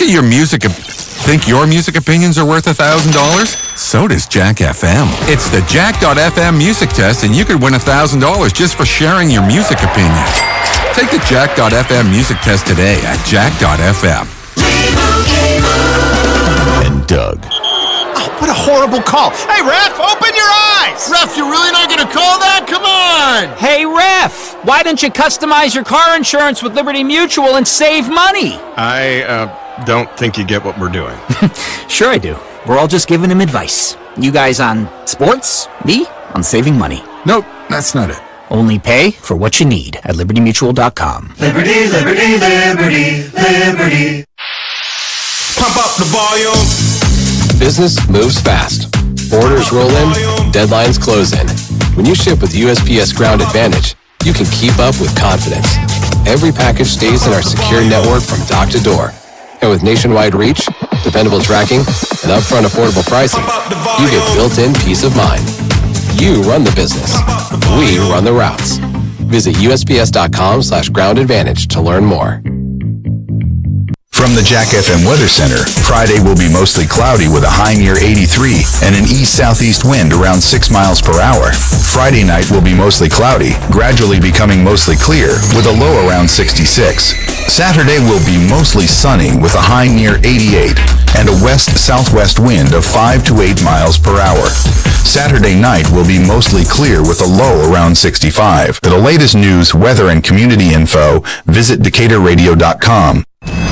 your music opinions are worth $1,000? So does Jack FM. It's the Jack.fm music test, and you could win $1,000 just for sharing your music opinions. Take the Jack.fm music test today at Jack.fm. And Doug. Oh, what a horrible call. Hey, Ref, open your eyes! Ref, you're really not going to call that? Come on! Hey, Ref, why don't you customize your car insurance with Liberty Mutual and save money? I don't think you get what we're doing. Sure I do. We're all just giving him advice. You guys on sports, me on saving money. Nope, that's not it. Only pay for what you need at libertymutual.com. Liberty, liberty, liberty, liberty. Pump up the volume. Business moves fast. Orders roll in, deadlines close in. When you ship with USPS Ground Advantage, you can keep up with confidence. Every package stays in our secure network from dock to door. And with nationwide reach, dependable tracking, and upfront affordable pricing, you get built-in peace of mind. You run the business. We run the routes. Visit USPS.com/Ground Advantage to learn more. From the Jack FM Weather Center, Friday will be mostly cloudy with a high near 83 and an east-southeast wind around 6 miles per hour. Friday night will be mostly cloudy, gradually becoming mostly clear with a low around 66. Saturday will be mostly sunny with a high near 88 and a west-southwest wind of 5 to 8 miles per hour. Saturday night will be mostly clear with a low around 65. For the latest news, weather, and community info, visit DecaturRadio.com.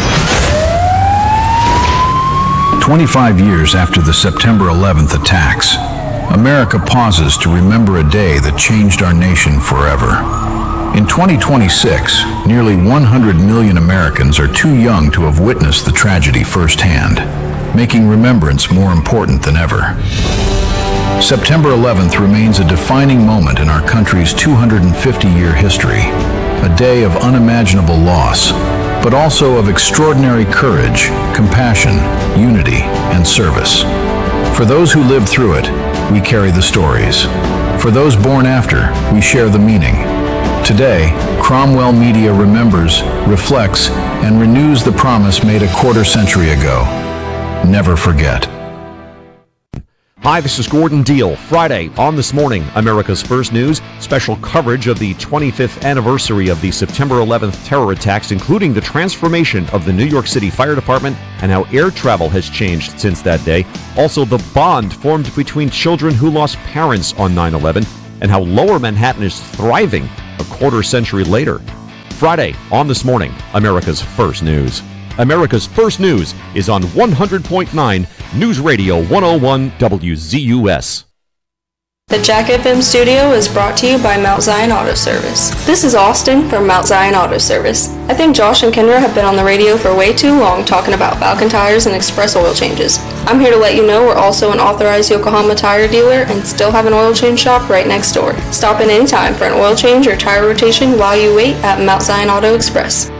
25 years after the September 11th attacks, America pauses to remember a day that changed our nation forever. In 2026, nearly 100 million Americans are too young to have witnessed the tragedy firsthand, making remembrance more important than ever. September 11th remains a defining moment in our country's 250-year history, a day of unimaginable loss, but also of extraordinary courage, compassion, unity, and service. For those who lived through it, we carry the stories. For those born after, we share the meaning. Today, Cromwell Media remembers, reflects, and renews the promise made a quarter century ago. Never forget. Hi, this is Gordon Deal. Friday on This Morning, America's First News, special coverage of the 25th anniversary of the September 11th terror attacks, including the transformation of the New York City Fire Department and how air travel has changed since that day. Also, the bond formed between children who lost parents on 9/11 and how Lower Manhattan is thriving a quarter century later. Friday on This Morning, America's First News. America's First News is on 100.9 News Radio 101 WZUS. The Jack FM studio is brought to you by Mount Zion Auto Service. This is Austin from Mount Zion Auto Service. I think Josh and Kendra have been on the radio for way too long talking about Falcon tires and express oil changes. I'm here to let you know we're also an authorized Yokohama tire dealer and still have an oil change shop right next door. Stop in anytime for an oil change or tire rotation while you wait at Mount Zion Auto Express.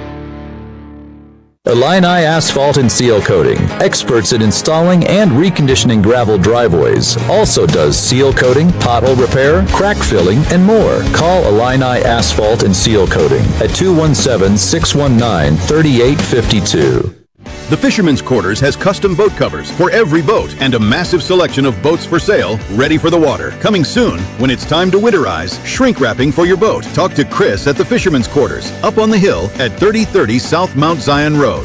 Illini Asphalt and Seal Coating, experts in installing and reconditioning gravel driveways. Also does seal coating, pothole repair, crack filling, and more. Call Illini Asphalt and Seal Coating at 217-619-3852. The Fisherman's Quarters has custom boat covers for every boat and a massive selection of boats for sale, ready for the water. Coming soon, when it's time to winterize, shrink wrapping for your boat. Talk to Chris at the Fisherman's Quarters, up on the hill at 3030 South Mount Zion Road,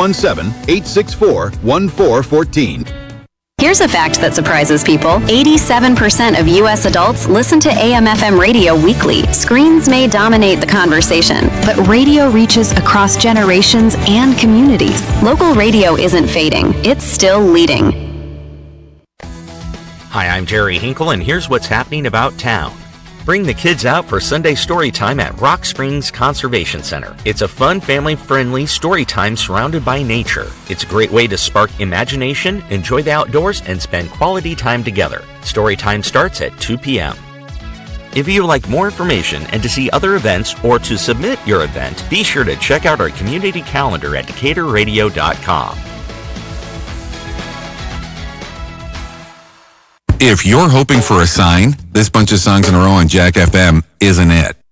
217-864-1414. Here's a fact that surprises people. 87% of U.S. adults listen to AM/FM radio weekly. Screens may dominate the conversation, but radio reaches across generations and communities. Local radio isn't fading. It's still leading. Hi, I'm Jerry Hinkle, and here's what's happening about town. Bring the kids out for Sunday story time at Rock Springs Conservation Center. It's a fun, family-friendly story time surrounded by nature. It's a great way to spark imagination, enjoy the outdoors, and spend quality time together. Story time starts at 2 p.m. If you'd like more information and to see other events or to submit your event, be sure to check out our community calendar at DecaturRadio.com. If you're hoping for a sign, this bunch of songs in a row on Jack FM isn't it.